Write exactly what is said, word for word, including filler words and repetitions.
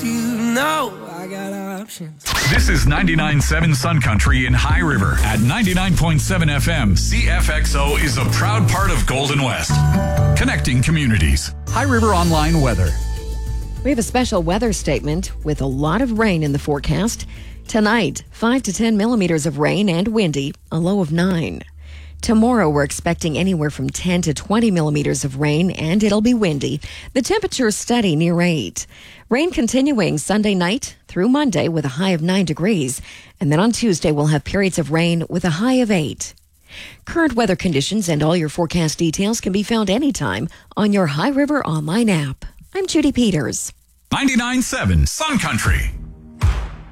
you know I got options. This is ninety-nine point seven Sun Country in High River. At ninety-nine point seven F M, C F X O is a proud part of Golden West. Connecting communities. High River Online Weather. We have a special weather statement with a lot of rain in the forecast. Tonight, five to ten millimeters of rain and windy, a low of nine. Tomorrow, we're expecting anywhere from ten to twenty millimeters of rain, and it'll be windy. The temperature is steady near eight. Rain continuing Sunday night through Monday with a high of nine degrees. And then on Tuesday, we'll have periods of rain with a high of eight. Current weather conditions and all your forecast details can be found anytime on your High River Online app. I'm Judy Peters. ninety-nine point seven Sun Country.